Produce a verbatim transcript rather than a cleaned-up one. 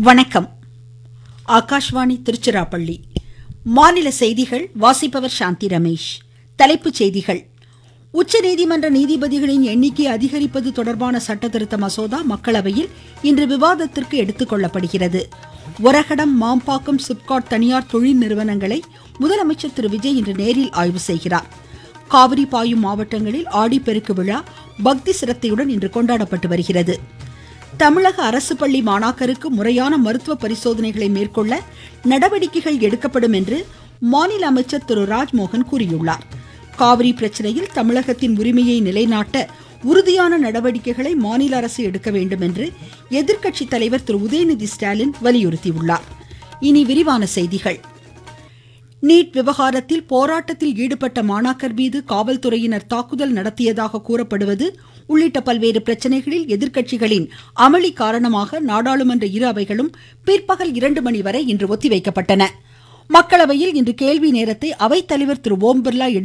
வணக்கம். ஆகாஷ்வாணி திருச்சிராப்பள்ளி. மாநில செய்திகள் வாசிப்பவர் சாந்தி ரமேஷ். தலைப்புச் செய்திகள். உச்சநீதிமன்ற நீதிபதிகளின் எண்ணிக்கை அதிகரிப்பது தொடர்பான சட்டத்திருத்த மசோதா மக்களவையில் இன்று விவாதத்திற்கு எடுத்துக்கொள்ளப்படுகிறது. ஒரகடம், மாம்பாக்கம், சிப்காட் தனியார் தொழில் நிறுவனங்களை முதலமைச்சர் திரு விஜய் இன்று நேரில் ஆய்வு செய்கிறார். காவிரி பாயும் மாவட்டங்களில் ஆடிப்பெருக்கு விழா பக்தி சிரத்தையுடன் இன்று கொண்டாடப்பட்டு வருகிறது. தமிழக அரசு பள்ளி மாணாக்கருக்கு முறையான மருத்துவ பரிசோதனைகளை மேற்கொள்ள நடவடிக்கைகள் எடுக்கப்படும் என்று மாநில அமைச்சர் திரு ராஜ்மோகன் கூறியுள்ளார். காவிரி பிரச்சனையில் தமிழகத்தின் உரிமையை நிலைநாட்ட உறுதியான நடவடிக்கைகளை மாநில அரசு எடுக்க வேண்டும் என்று எதிர்க்கட்சி தலைவர் திரு உதயநிதி ஸ்டாலின் வலியுறுத்தியுள்ளார். இனி விரிவான செய்திகள். நீட் விவகாரத்தில் போராட்டத்தில் ஈடுபட்ட மாணாக்கர் மீது காவல்துறையினர் தாக்குதல் நடத்தியதாக கூறப்படுவது உள்ளிட்ட பல்வேறு பிரச்சனைகளில் எதிர்க்கட்சிகளின் அமளி காரணமாக நாடாளுமன்ற இரு அவைகளும் பிற்பகல் இரண்டு மணி வரை இன்று ஒத்திவைக்கப்பட்டன. மக்களவையில் இன்று கேள்வி நேரத்தை அவைத்தலைவர் திரு ஓம் பிர்லா